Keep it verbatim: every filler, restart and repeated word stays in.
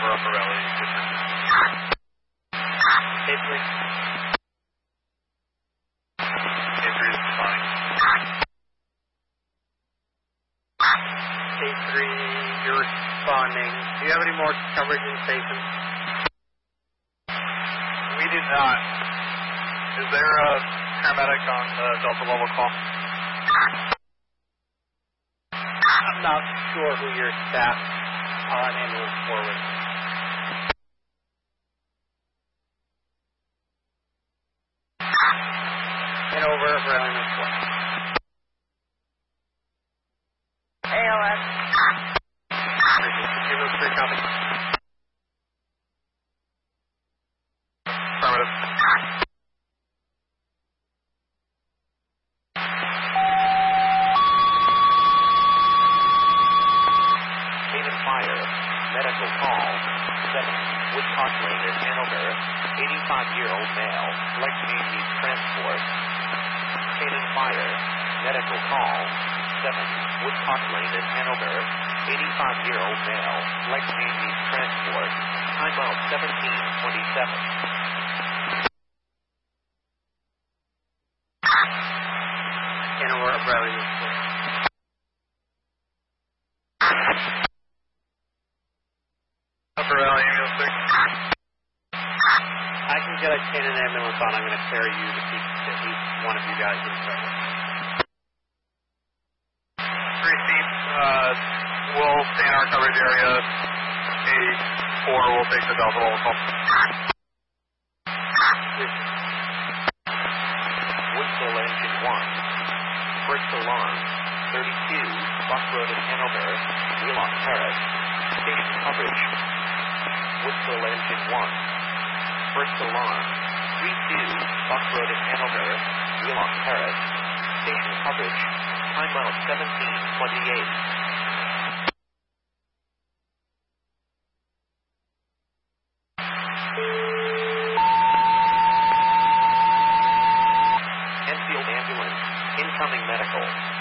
over Upper Valley. K three. K three is responding. K three, you're responding. Do you have any more coverage in station? We do not. Is there a paramedic on the Delta level call? I'm not sure who your staff on ambulance four was. And over for ambulance four. A L S. Zero three copy. Affirmative. Fire, medical call, seven, Woodcock Lane in Hanover, eighty-five-year-old male, like to need transport. Canaan Fire, medical call, seven, Woodcock Lane in Hanover, eighty-five-year-old male, like to need transport. Time out seventeen twenty-seven. Hanover, Bradley. Upper Valley Ambulance six. I can get a Canaan ambulance on. I'm going to carry you to keep at least one of you guys in trouble. Three seats. Uh, we'll stay in our coverage area. A four will take the Delta level call. Whistle engine one. First alarm. thirty-two, Buck Road in Hanover, Wheelock Terrace. Station coverage. Whistle engine one. First alarm. three two, Buck Road in Hanover, Wheelock Terrace. Station coverage. Time out seventeen twenty-eight. Enfield ambulance. Incoming medical.